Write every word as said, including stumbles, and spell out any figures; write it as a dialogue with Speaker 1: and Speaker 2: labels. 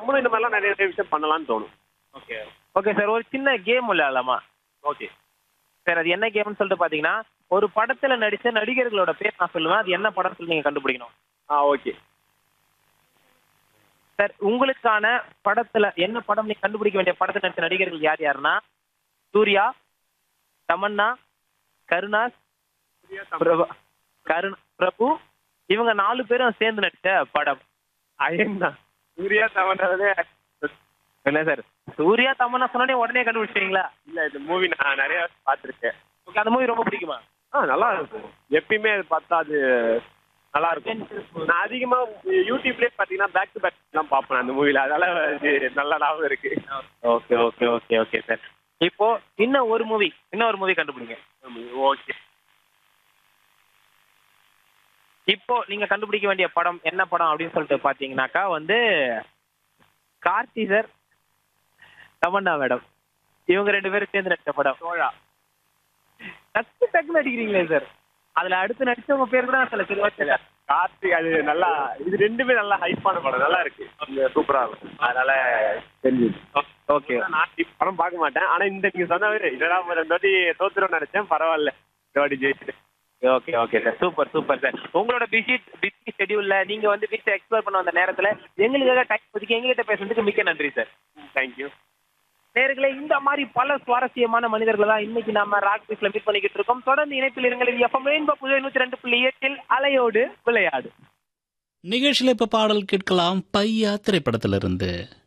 Speaker 1: நம்மளும் இந்த மாதிரிலாம் நிறைய நிறைய விஷயம் பண்ணலாம்னு தோணும்.
Speaker 2: ஓகே ஓகே சார், ஒரு சின்ன கேம் விளையாடலாமா?
Speaker 1: ஓகே
Speaker 2: சார் அது என்ன கேம்னு சொல்லிட்டு பாத்தீங்கன்னா, ஒரு படத்துல நடிச்ச நடிகர்களோட பேர் நான் சொல்லுவேன், அது என்ன படம் சொல்லி நீங்க கண்டுபிடிக்கணும்.
Speaker 1: ஆ ஓகே
Speaker 2: சார் உங்களுக்கான படத்துல என்ன படம் நீங்க கண்டுபிடிக்க வேண்டிய படத்துல நடிச்ச நடிகர்கள் யார் யாருன்னா, சூர்யா, தமன்னா, கருணாஸ், பிரபு கருண் பிரபு இவங்க நாலு பேரும் சேர்ந்து நடிச்ச படம்.
Speaker 1: அயன் தான். சூர்யா தமன்னாவே
Speaker 2: இல்ல சார், சூர்யா தமன்னா சொன்னே உடனே கண்டுபிடிச்சிட்டீங்களா?
Speaker 1: இல்ல இந்த மூவி நான் நிறைய பார்த்துருக்கேன்.
Speaker 2: ஓகே, அந்த மூவி ரொம்ப பிடிக்குமா?
Speaker 1: ஆ நல்லா இருக்கும். எப்பயுமே அது பார்த்தா அது நல்லா இருக்கும். நான் அதிகமா யூடியூப்லயே பாத்தீங்கன்னா பேக் டு பேக் எல்லாம் பார்ப்பேன் அந்த மூவில, அதனால இது நல்ல லாபம் இருக்கு.
Speaker 2: Okay okay okay okay sir. இப்போ இன்னும் ஒரு மூவி இன்னும் ஒரு மூவி கண்டுபிடிங்க.
Speaker 1: ஓகே
Speaker 2: இப்போ நீங்க கண்டுபிடிக்க வேண்டிய படம் என்ன படம் அப்படின்னு சொல்லிட்டு பாத்தீங்கன்னாக்கா வந்து, கார்த்தி சார், தமன்னா மேடம் இவங்க ரெண்டு பேரும் சேர்ந்து நடிச்ச படம்
Speaker 1: சோழா.
Speaker 2: டக்கு டக்குன்னு நடிக்கிறீங்களே சார். அதுல அடுத்து நடிச்சவங்க பேர் கூட நான் சொல்ல தெரியல.
Speaker 1: கார்த்திக் அது நல்லா, இது ரெண்டுமே நல்லா ஹைப்பான படம், நல்லா இருக்கு, சூப்பரா இருக்கும். அதனால தெரிஞ்சுது.
Speaker 2: ஓகே
Speaker 1: நான் இப்ப படம் பார்க்க மாட்டேன், ஆனா இந்த நீங்க சொன்னவரு இதெல்லாம் இந்த வாட்டி தோத்துரும் நினைச்சேன், பரவாயில்ல இந்த வாட்டி ஜெயிச்சுட்டு.
Speaker 2: Okay okay sir, super super sir. உங்களோட பிஸி பிஸி ஷெட்யூல்ல நீங்க வந்து வீட்டை எக்ஸ்ப்ளோர் பண்ண வந்த நேரத்துல எங்களுக்காக டைம் ஒதுக்கி எங்ககிட்ட பேசுறதுக்கு மிக்க நன்றி சார்.
Speaker 1: தேங்க்யூ.
Speaker 2: நேர்களே, இந்த மாதிரி பல சுவாரஸ்யமான மனிதர்கள் தான் இன்னைக்கு நாம ராக் பீஸ்ல மீட் பண்ணிக்கிட்டு இருக்கோம். தொடர்ந்து இணைப்பில் இருங்கள். எஃப்எம் ரெயின்போ புதிய நூற்றி ரெண்டு புள்ளி எட்டில் அலையோடு விளையாடு
Speaker 3: நிகழ்ச்சியில இப்ப பாடல் கேட்கலாம், பையா திரைப்படத்திலிருந்து.